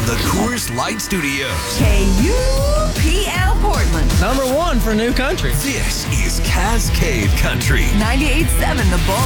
the Coors Light Studios. KUPL Portland. #1 for new country. This is Cascade Country. 98.7 The Bull.